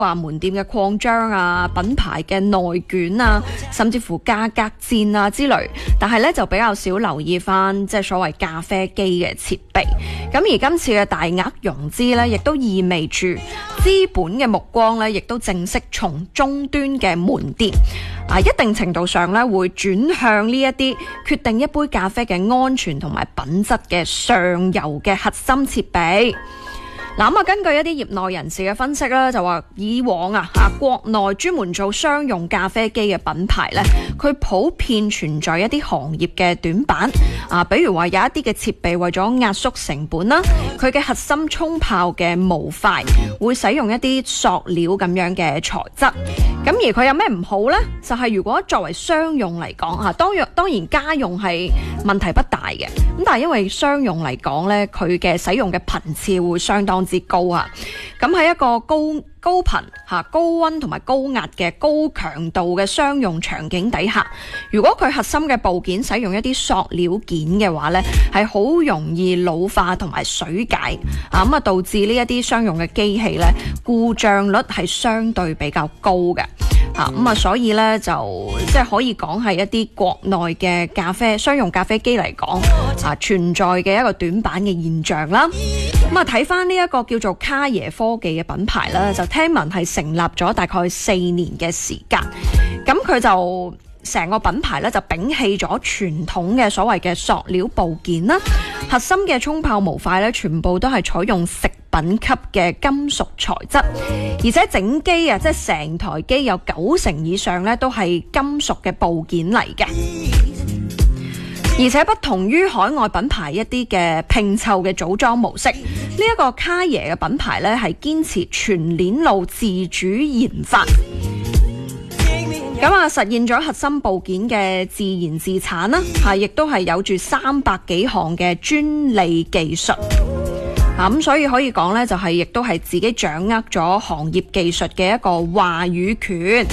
話門店嘅擴張啊、品牌嘅內卷啊，甚至乎價格戰啊之類，但係咧就比較少留意翻即係所謂咖啡機嘅設備。咁而今次嘅大額融資咧，亦都意味住資本嘅目光咧，亦都正式從終端嘅門店一定程度上咧會轉向呢一啲決定一杯咖啡嘅安全同埋品質嘅上游嘅核心設備。咁根據一啲業內人士嘅分析咧，就話以往國內專門做商用咖啡機嘅品牌咧，佢普遍存在一啲行業嘅短板比如話有一啲嘅設備為咗壓縮成本啦，佢嘅核心沖泡嘅模塊會使用一啲塑料咁樣嘅材質。咁而佢有咩唔好呢？就係如果作為商用嚟講當然家用係問題不大嘅，咁但係因為商用嚟講咧，佢嘅使用嘅頻次會相當之高咁喺一個高頻高溫同埋高壓嘅高強度嘅商用場景底下，如果佢核心嘅部件使用一啲塑料件嘅話呢，係好容易老化同埋水解導致呢一啲商用嘅機器呢，故障率係相對比較高嘅所以呢，就即係可以講係一啲國內嘅商用咖啡機嚟講存在嘅一個短板嘅現象啦。睇翻呢一個叫做卡爺科技嘅品牌啦，就聽聞係成立咗大概4年嘅時間，咁佢就成個品牌咧就摒棄咗傳統嘅所謂嘅塑料部件啦，核心嘅沖泡模塊咧全部都係採用食品級嘅金屬材質，而且整機即係成台機有90%以上咧都係金屬嘅部件嚟嘅。而且不同於海外品牌一啲嘅拼湊嘅組裝模式，呢一個卡爺嘅品牌咧係堅持全鏈路自主研發，實現咗核心部件嘅自研自產啦，亦都係有住300幾項嘅專利技術，咁所以可以講咧就係亦都係自己掌握咗行業技術嘅一個話語權。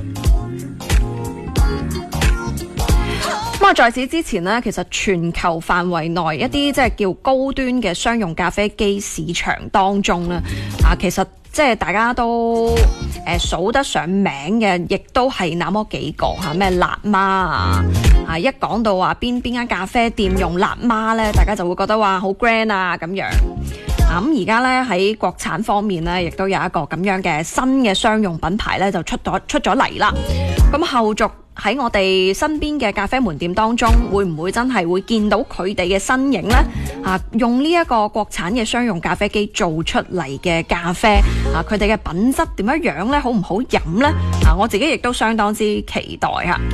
在此之前呢，其實全球範圍內一啲即係叫高端嘅商用咖啡機市場當中呢，其實即係大家都數得上名嘅，亦都係那麼幾個咩辣媽一講到話邊間咖啡店用辣媽呢，大家就會覺得話好 grand 咁樣。咁而家咧喺國產方面咧，亦都有一個咁樣嘅新嘅商用品牌咧，就出咗嚟啦。咁後續喺我哋身邊嘅咖啡門店當中，會唔會真係會見到佢哋嘅身影呢？用呢一個國產嘅商用咖啡機做出嚟嘅咖啡佢哋嘅品質點樣呢？好唔好飲呢？我自己亦都相當之期待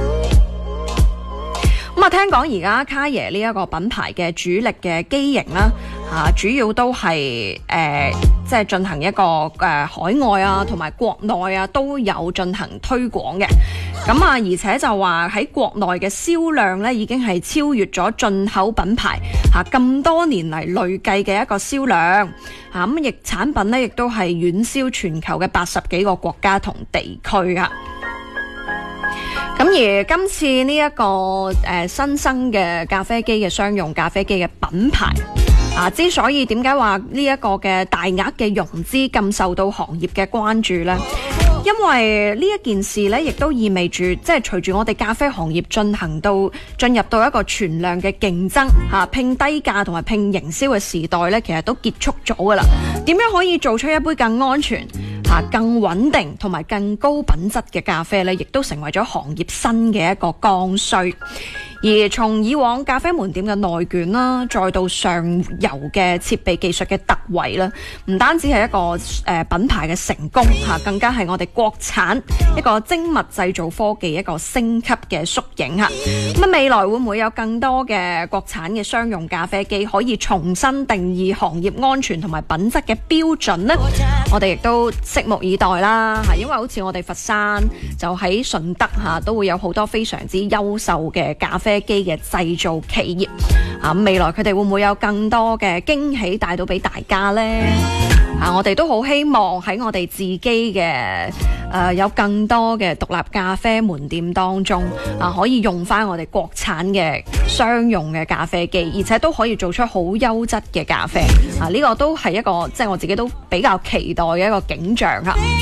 聽講而家卡爺呢一個品牌嘅主力嘅機型啦，主要都係即係進行一個海外同埋國內都有進行推廣嘅。咁而且就話喺國內嘅銷量咧，已經係超越咗進口品牌咁多年嚟累計嘅一個銷量。咁亦產品咧，亦都係遠銷全球嘅80幾個國家同地區咁而今次呢一個新生嘅咖啡機嘅商用咖啡機嘅品牌之所以點解話呢一個嘅大額嘅融資咁受到行業嘅關注呢？因為呢一件事呢，亦都意味住即係隨住我哋咖啡行業進入到一個全量嘅競爭拼低價同埋拼營銷嘅時代呢，其實都結束咗噶啦。點樣可以做出一杯更安全更穩定同埋更高品質嘅咖啡呢，亦都成為咗行業新嘅一個剛需。而從以往咖啡門店嘅內卷啦，再到上游嘅設備技術嘅突圍啦，唔單止係一個品牌嘅成功更加係我哋國產一個精密製造科技一個升級嘅縮影咁未來會唔會有更多嘅國產嘅商用咖啡機可以重新定義行業安全同埋品質嘅標準呢？我哋亦都拭目以待啦因為好似我哋佛山就喺順德都會有好多非常之優秀嘅咖啡機嘅製造企業未來佢哋會唔會有更多嘅驚喜帶到俾大家呢？我哋都好希望喺我哋自己嘅有更多嘅獨立咖啡門店當中可以用翻我哋國產嘅商用嘅咖啡機，而且都可以做出好優質嘅咖啡呢個都係一個即係我自己都比較期待嘅一個景象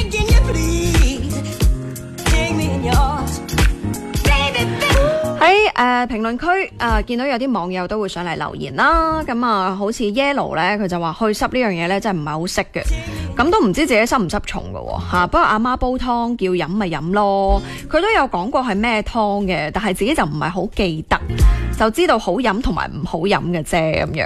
喺評論區見到有啲網友都會上嚟留言啦，咁好似 Yellow 咧，佢就話去濕呢樣嘢咧真係唔係好識嘅，咁都唔知自己濕唔濕重㗎喎嚇。不過阿媽煲湯叫飲咪飲咯，佢都有講過係咩湯嘅，但係自己就唔係好記得，就知道好飲同埋唔好飲嘅啫咁樣。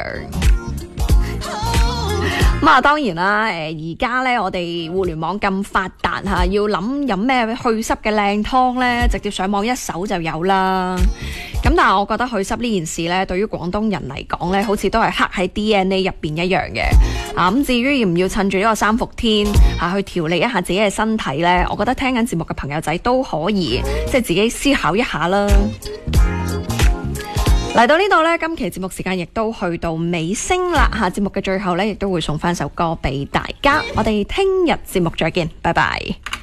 咁當然啦，而家咧我哋互聯網咁發達嚇，要諗飲咩去濕嘅靚湯咧，直接上網一搜就有啦。咁但係我覺得去濕呢件事咧，對於廣東人嚟講咧，好似都係刻喺 DNA 入邊一樣嘅。咁至於要唔要趁住呢個三伏天去調理一下自己嘅身體咧，我覺得聽緊節目嘅朋友仔都可以即係自己思考一下啦。嚟到呢度呢，今期節目時間亦都去到尾聲啦。節目嘅最後呢，亦都會送翻首歌俾大家。我哋聽日節目再見，拜拜。